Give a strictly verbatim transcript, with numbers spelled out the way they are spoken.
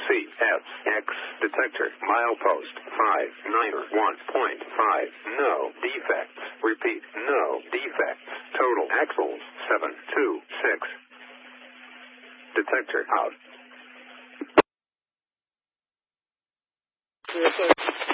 C S X detector milepost five nine one point five. No defects. Repeat, no defects. Total axles seven two six. Detector out. Yes, sir.